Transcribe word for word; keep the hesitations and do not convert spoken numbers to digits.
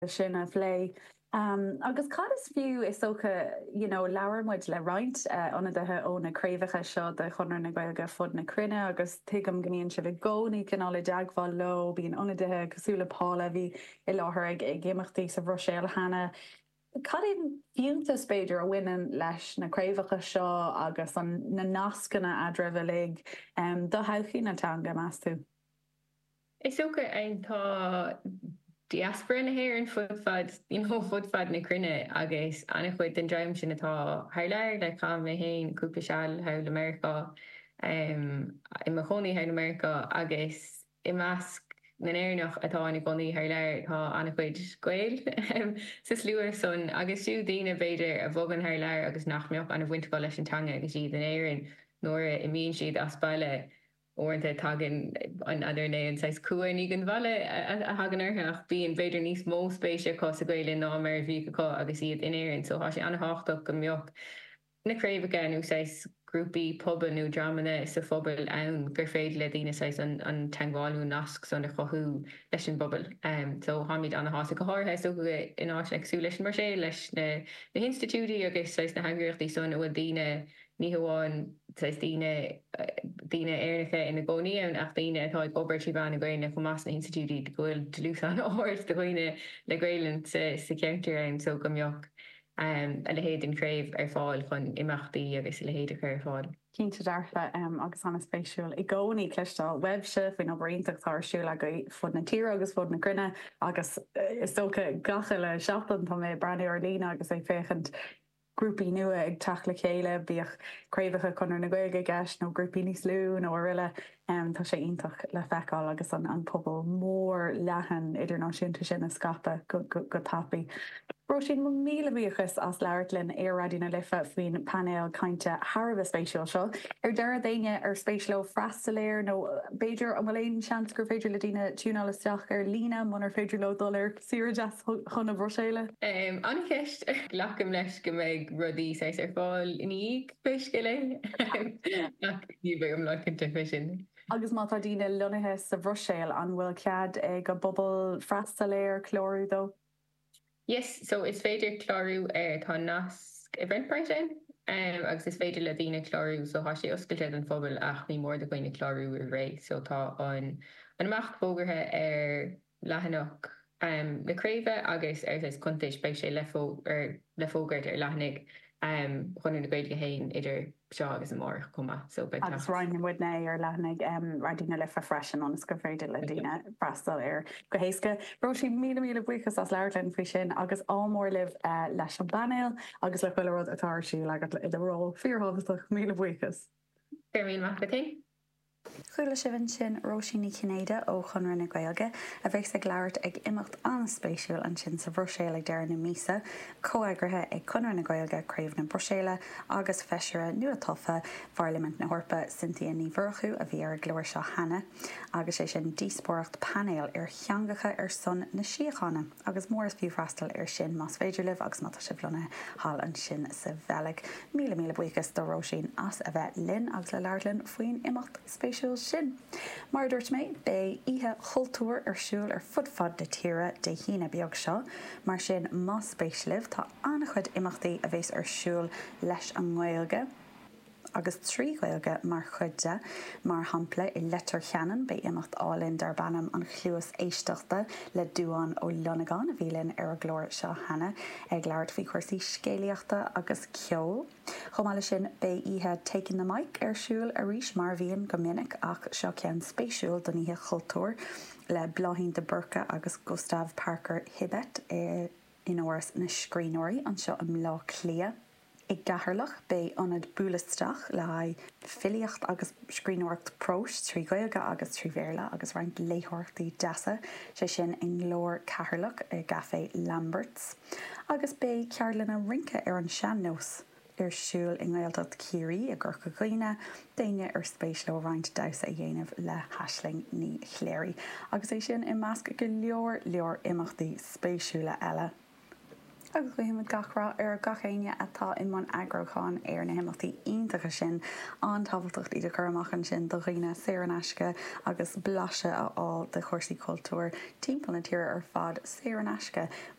sin a bhlé. Um, agus cad is fiú is socha, you know, leabharmuid le roint uh, ionadaithe ó na craomhacha seo de chunar na Gaeilge fud na cruinne, agus tuigim gníonn si bh gcónaí cinála deagháil lo, bíon ionadaithe cosúla pála bhí i láthair ag ag géimeachtaí sa bhroséal hana. Cad éon fiúnta spéidir a bhaineann leis na craomhacha seo agus an na nascanna a dreibh lig um, do hailcí na teanga meas tú? Is socha ein tá diaspora na héir an fudfad, you know, fudfad na crunne agus anna chuid den dreim sin atá hairleir le cha mé héin cúpa seall hail America um, i mo chonaí hail America agus i measc na éirnach atá anna gcónaí hairleir tá anna chuid scoil sa slúir son agus siú daoine beidir a bhogan hairleir agus nachmbeoch anna bhainte leis an teanga agus iad an éireann nóair i míon siad as baile orinthe tagan an other day and says cuain igen vale a hagan arach bí an beidir níos mó spéise cos a gaile ná mer bhí go agus iad in éireann, so há sé anna háchtach go mbeoch na craomhacha nó seis grúpi poban nó dramana sa phobal ann gur féad le dtíine seis an an teagháilú nasc son na chothú leis an bubal. Um, so háid anna hása go háthe so go in áit agsú leis mar sé leis na na institútí agus seis na hangirchtaí son bhfuil daine ní hamháin seis daine daine airnacha ina gcónaí an ach daine atá ag obair trí bhean na gcuine go más na institútí de goil dlús an áirt de gcuine le gailen sa sa ceantar an so go mbeoch. Um, a le héad an craobh ar fáil chun imachtaí agus le héad ar fáil. Cínta darfa um, agus anna spéisiúil i gcónaí clistal webse faoin obairiontachttáirsúil a go fud na tíre agus fud na crunne agus uh, is socha gacha le seaachlan tá mé breanú ar lína agus é féchant grúpi nua ag tachla chéile bíoch craomhacha chunar na Gaeilge gceist nó grúpi níos lú nó riile um, tá sé ionintach le feicáil agus an, an pobl mór lehan idirnáisiúnta sin na scape go, go, go tapaí. Roisin mo míle bíochas as leirlinn ar radioúna lifa faoin panel cainte Harbh spéisiúil seo. Ar deire daine ar spéisiúil freistaléir nó beidir an bhfuil seans gur féidir le dtíine túnalasteach ar lína man ar féidir le dólar siar deas chun a bhroséile? Um, Anna ceist lecham leis go méid rudí seis ar fáil iníag féiscile ach ní bhagam le cinnta sin. Agus má tá daine lonathe sa bhroséil an bhfuil cead ag go bobbal freistaléir chlóriú dó? Yes, so is féidir chlárú ar tá nasc i Brentbrighton, um, agus is féidir le dtíine chlárú, so há sé oscailte an phobal ach ní mór de gcuine chlárú ar ré, so tá an an amach fógarthe ar lehanach um, le craomha agus ar is contais beidh sé lefó ar le fógart ar lehannig um, chun na Gaeilge héin idir seo agus an mór cuma. So agus Ryan Woodney ar lehannig um, radioúna lifa freisin an go féidir le dtíine freastal ar go héasca. Roisin míle míle buchas as leirlinn faoi sin agus ámór libh uh, leis an banéil agus le chuile rud atáirsú le i do ró fíorhabhaach míle buchas. Fair míle mac le Chuile sibhann sin Roisin ní Cnéide ó chunra na Gaeilge a bheith ag leirt ag imimecht an spéisiúil an sin sa bhroséil ag deir na mísa, comhagrathe ag chunra na Gaeilge craomh na broséile agus feisiire nua tofa Parliament na Hórpa Cynthia Ní Bhurchu a bhí ar glóir seo hena, agus é sin díospóireacht panéil ar cheangacha ar son na siochána, agus mór is fiú freastal ar sin más féidir libh agus mata sibhlonna hall an sin sa bhealaigh. Míle míle buchas do Roisin as a bheith linn agus le leirlinn faoin imimecht spéisiúil sin. Mar dúirt mé bé ihe chultúir ar siúil ar fudfad de tíre de hína beag seo, mar sin más spéislih tá anna chuid imachtaí a bhés ar siúil leis an Gaeilge. Agus trí Gaeilge mar chuide mar hampla i letar cheanan be imimecht álinn dar bannam an chluas éisteachta le dúán ó Lonagán a bhílinn ar a glóir seo hena ag leirt faoi chuirsaí scéalaíochta agus ceol. Chomáile sin bé ihe taking the mic ar siúil a rís mar bhíon go minic ach seo ceann spéisiúil don ihe chultúir le Bláthín de Burca agus Gustav Parker Hibbett e, in áras na scríóirí an seo am lá clia. I gcathairlach bé anad búlasteach le haid filiocht agus scríóireacht prós trí Gaeilge agus trí Bhéarla agus roinnt léthortaí deasa sé sin in glór cathairlach i Gafé Lamberts. Agus bé cearlanna rince ar an seannos ar siúil in Gaeltacht Ciarí a gur go gcuoine daine ar spéis le roinnt dausa a dhéanamh le haisling ní chléirí. Agus é sin i measc go leor leor imachtaí spéisiúla eile. agus go himime gachrá ar gachéine atá in man agroáin ar na himachtaí iontacha sin an tabaltocht idir chumachchan sin do riine sé an eisce agus blaise aá de chósaí cultúr timppla na tíre ar fad sé an eisce.